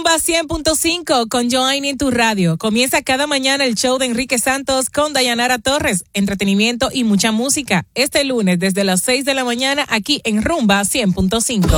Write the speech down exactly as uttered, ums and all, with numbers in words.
Rumba cien punto cinco con Joanny en tu radio. Comienza cada mañana el show de Enrique Santos con Dayanara Torres, entretenimiento y mucha música. Este lunes desde las seis de la mañana aquí en Rumba cien punto cinco.